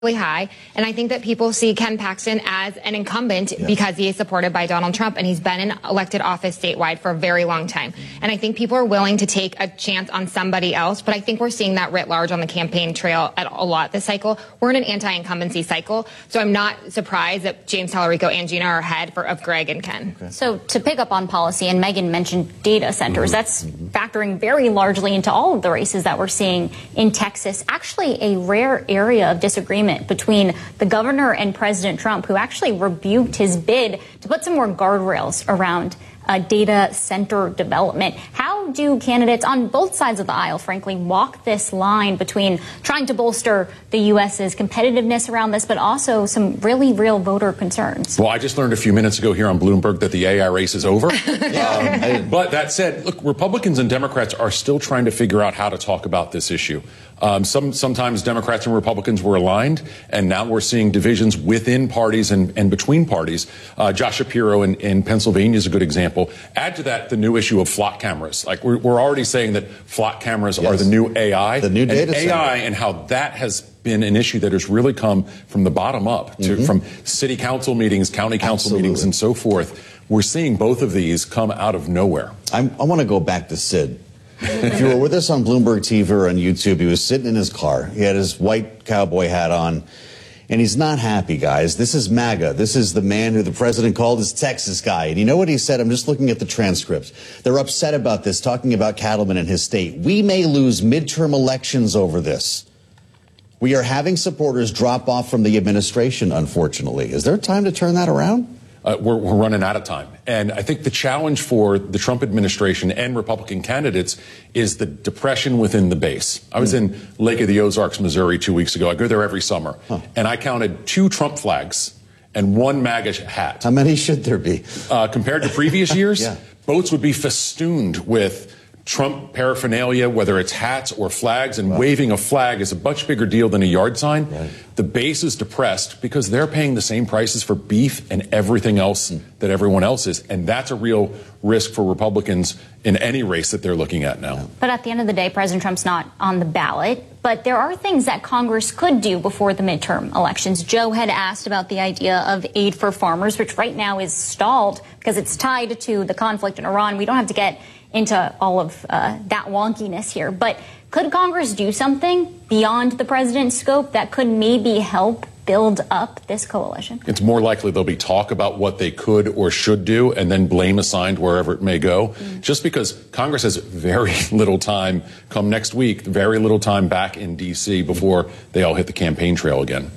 really high. And I think that people see Ken Paxton as an incumbent because he is supported by Donald Trump, and he's been in elected office statewide for a very long time. And I think people are willing to take a chance on somebody else, but I think we're seeing that writ large on the campaign trail a lot this cycle. We're in an anti-incumbency cycle, so I'm not surprised that James Tallarico and Gina are ahead of Greg and Ken. Okay. So to pick up on policy, and Megan mentioned data centers, that's factoring very largely into all of the races that we're seeing in Texas. Actually, a rare area of disagreement between the governor and President Trump, who actually rebuked his bid to put some more guardrails around data center development. How do candidates on both sides of the aisle, frankly, walk this line between trying to bolster the U.S.'s competitiveness around this, but also some really real voter concerns? Well, I just learned a few minutes ago here on Bloomberg that the AI race is over. But that said, look, Republicans and Democrats are still trying to figure out how to talk about this issue. Sometimes Democrats and Republicans were aligned, and now we're seeing divisions within parties and between parties. Josh Shapiro in Pennsylvania is a good example. Add to that the new issue of flock cameras. Like we're already saying that flock cameras are the new AI. The new data center. AI and how that has been an issue that has really come from the bottom up, from city council meetings, county council meetings, and so forth. We're seeing both of these come out of nowhere. I want to go back to Sid. If you were with us on Bloomberg TV or on YouTube, he was sitting in his car. He had his white cowboy hat on, and he's not happy, guys. This is MAGA. This is the man who the president called his Texas guy. And you know what he said? I'm just looking at the transcript. They're upset about this, talking about cattlemen in his state. We may lose midterm elections over this. We are having supporters drop off from the administration, unfortunately. Is there time to turn that around? We're running out of time. And I think the challenge for the Trump administration and Republican candidates is the depression within the base. I was in Lake of the Ozarks, Missouri 2 weeks ago. I go there every summer. And I counted 2 Trump flags and 1 MAGA hat. How many should there be? Compared to previous years, boats would be festooned with Trump paraphernalia, whether it's hats or flags, and waving a flag is a much bigger deal than a yard sign. The base is depressed because they're paying the same prices for beef and everything else that everyone else is. And that's a real risk for Republicans in any race that they're looking at now. But at the end of the day, President Trump's not on the ballot. But there are things that Congress could do before the midterm elections. Joe had asked about the idea of aid for farmers, which right now is stalled because it's tied to the conflict in Iran. We don't have to get into all of that wonkiness here. But could Congress do something beyond the president's scope that could maybe help build up this coalition? It's more likely there'll be talk about what they could or should do and then blame assigned wherever it may go. Just because Congress has very little time come next week, very little time back in D.C. before they all hit the campaign trail again.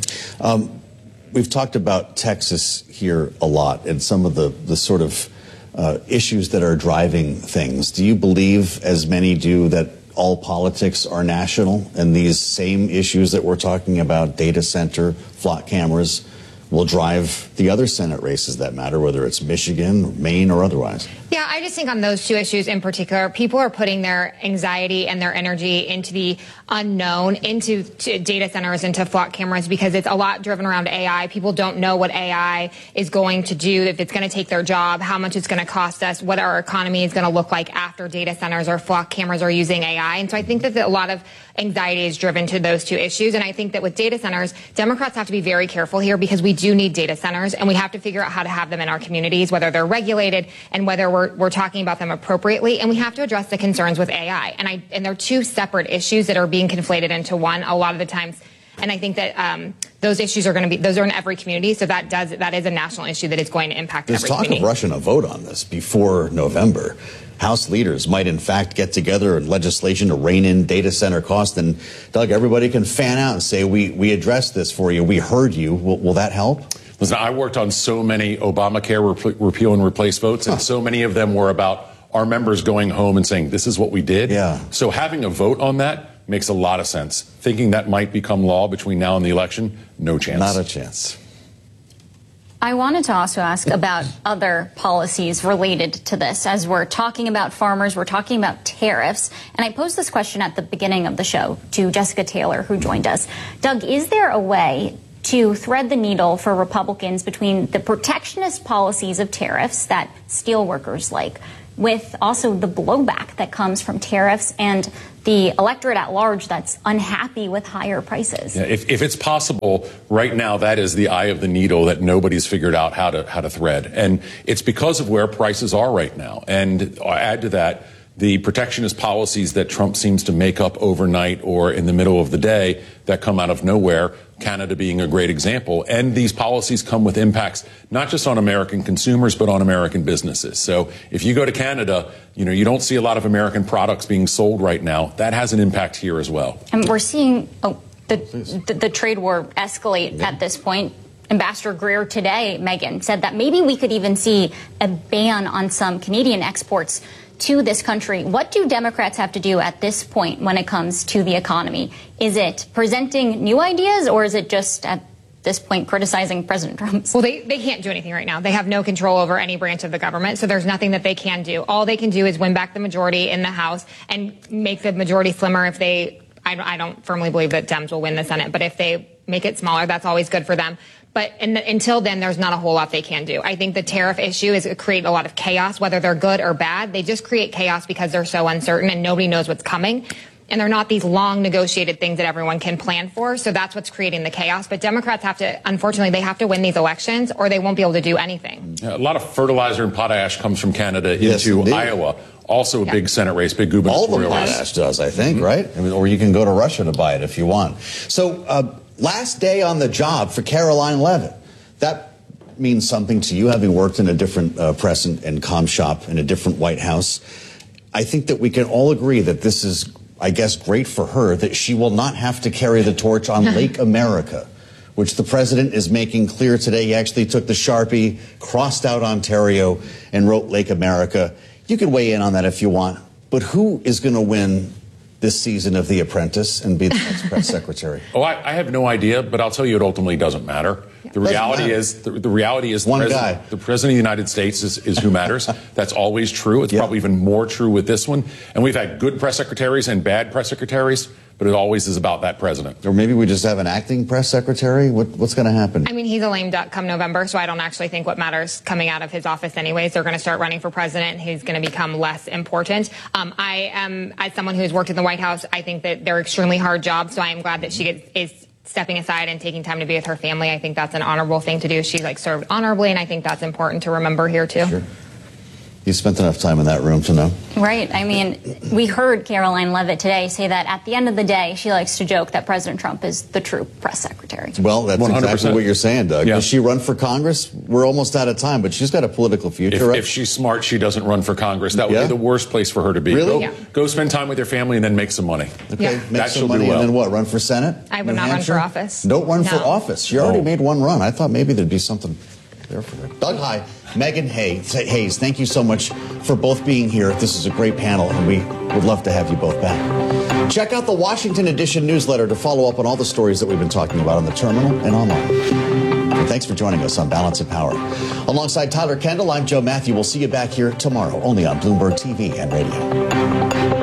We've talked about Texas here a lot and some of the sort of issues that are driving things. Do you believe, as many do, that all politics are national and these same issues that we're talking about, data center, flock cameras, will drive the other Senate races that matter, whether it's Michigan, Maine, or otherwise? Yeah, I just think on those 2 issues in particular, people are putting their anxiety and their energy into the unknown, into data centers, into flock cameras, because it's a lot driven around AI. People don't know what AI is going to do, if it's going to take their job, how much it's going to cost us, what our economy is going to look like after data centers or flock cameras are using AI. And so I think that a lot of anxiety is driven to those 2 issues. And I think that with data centers, Democrats have to be very careful here, because we do need data centers, and we have to figure out how to have them in our communities, whether they're regulated and whether we're talking about them appropriately. And we have to address the concerns with AI. And they're 2 separate issues that are being conflated into one a lot of the times. And I think that those issues are going to be, those are in every community. So that is a national issue that is going to impact every community. There's talk of rushing a vote on this before November. House leaders might, in fact, get together in legislation to rein in data center costs. And, Doug, everybody can fan out and say, we addressed this for you. We heard you. Will that help? Listen, I worked on so many Obamacare repeal and replace votes, and so many of them were about our members going home and saying, this is what we did. So having a vote on that makes a lot of sense. Thinking that might become law between now and the election, no chance. Not a chance. I wanted to also ask about other policies related to this. As we're talking about farmers, we're talking about tariffs. And I posed this question at the beginning of the show to Jessica Taylor, who joined us. Doug, is there a way to thread the needle for Republicans between the protectionist policies of tariffs that steelworkers like, with also the blowback that comes from tariffs and the electorate at large that's unhappy with higher prices. Yeah, if it's possible, right now, that is the eye of the needle that nobody's figured out how to thread. And it's because of where prices are right now. And add to that, the protectionist policies that Trump seems to make up overnight or in the middle of the day that come out of nowhere, Canada being a great example. And these policies come with impacts not just on American consumers, but on American businesses. So if you go to Canada, you don't see a lot of American products being sold right now. That has an impact here as well. And we're seeing the trade war escalate at this point. Ambassador Greer today, Megan, said that maybe we could even see a ban on some Canadian exports to this country. What do Democrats have to do at this point when it comes to the economy? Is it presenting new ideas, or is it just at this point criticizing President Trump? Well, they can't do anything right now. They have no control over any branch of the government, so there's nothing that they can do. All they can do is win back the majority in the House and make the majority slimmer if they, I don't firmly believe that Dems will win the Senate, but if they make it smaller, that's always good for them. But until then, there's not a whole lot they can do. I think the tariff issue is create a lot of chaos, whether they're good or bad. They just create chaos because they're so uncertain and nobody knows what's coming. And they're not these long negotiated things that everyone can plan for. So that's what's creating the chaos. But Democrats have to, unfortunately, they have to win these elections or they won't be able to do anything. Yeah, a lot of fertilizer and potash comes from Canada into Iowa. Also a big Senate race, big gubernatorial race. All the potash does, I think, right? Or you can go to Russia to buy it if you want. So last day on the job for Caroline Leavitt. That means something to you, having worked in a different press and comm shop in a different White House. I think that we can all agree that this is, I guess, great for her, that she will not have to carry the torch on Lake America, which the president is making clear today. He actually took the Sharpie, crossed out Ontario, and wrote Lake America. You can weigh in on that if you want. But who is going to win this season of The Apprentice and be the next press secretary? Oh, I have no idea, but I'll tell you it ultimately doesn't matter. The reality is the president of the United States is who matters. That's always true. It's probably even more true with this one. And we've had good press secretaries and bad press secretaries, but it always is about that president. Or maybe we just have an acting press secretary? What's going to happen? I mean, he's a lame duck come November, so I don't actually think what matters coming out of his office anyways. They're going to start running for president. He's going to become less important. I am, as someone who's worked in the White House, I think that they're extremely hard jobs, so I am glad that she is stepping aside and taking time to be with her family. I think that's an honorable thing to do. She served honorably, and I think that's important to remember here too. Sure. You spent enough time in that room to know. Right. I mean, we heard Caroline Leavitt today say that at the end of the day, she likes to joke that President Trump is the true press secretary. Well, that's 100%. Exactly what you're saying, Doug. Yeah. Does she run for Congress? We're almost out of time, but she's got a political future, right? If she's smart, she doesn't run for Congress. That would be the worst place for her to be. Really? Go spend time with your family and then make some money. Okay, make some money and then what? Run for Senate? I would not run for office. Don't run for office. She already made one run. I thought maybe there'd be something there for her. Doug Heye, Megan Hayes, thank you so much for both being here. This is a great panel, and we would love to have you both back. Check out the Washington Edition newsletter to follow up on all the stories that we've been talking about on the terminal and online. And thanks for joining us on Balance of Power. Alongside Tyler Kendall, I'm Joe Matthew. We'll see you back here tomorrow, only on Bloomberg TV and radio.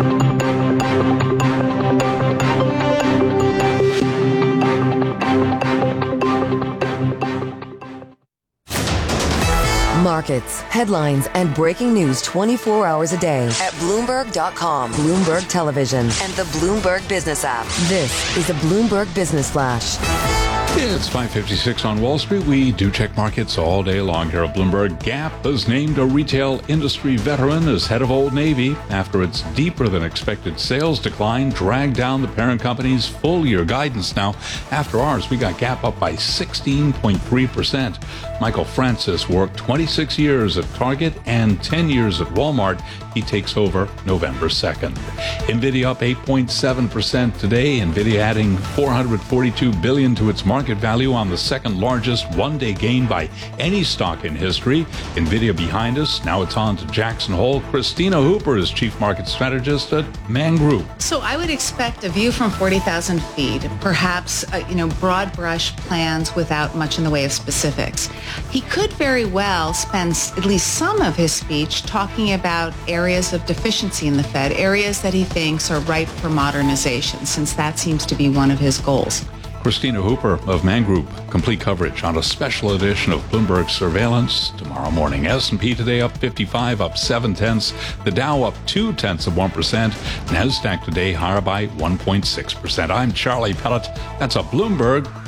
Markets, headlines, and breaking news 24 hours a day at Bloomberg.com, Bloomberg Television, and the Bloomberg Business app. This is the Bloomberg Business Flash. It's 5:56 on Wall Street. We do check markets all day long here at Bloomberg. Gap has named a retail industry veteran as head of Old Navy after its deeper than expected sales decline dragged down the parent company's full year guidance. Now, after ours, we got Gap up by 16.3%. Michael Francis worked 26 years at Target and 10 years at Walmart. He takes over November 2nd. NVIDIA up 8.7% today. NVIDIA adding $442 billion to its market value on the second largest one-day gain by any stock in history. NVIDIA behind us. Now it's on to Jackson Hole. Christina Hooper is Chief Market Strategist at Man Group. So I would expect a view from 40,000 feet, perhaps, broad brush plans without much in the way of specifics. He could very well spend at least some of his speech talking about areas of deficiency in the Fed, areas that he thinks are ripe for modernization, since that seems to be one of his goals. Christina Hooper of Man Group. Complete coverage on a special edition of Bloomberg Surveillance tomorrow morning. S&P today up 55, up 0.7. The Dow up 0.2%. NASDAQ today higher by 1.6%. I'm Charlie Pellet. That's a Bloomberg.